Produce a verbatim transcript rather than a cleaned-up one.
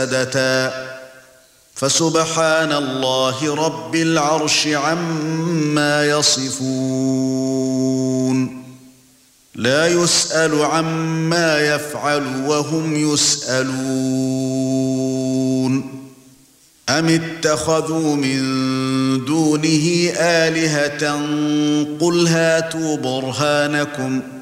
فسبحان الله رب العرش عما يصفون لا يسأل عما يفعل وهم يسألون أم اتخذوا من دونه آلهة قل هاتوا برهانكم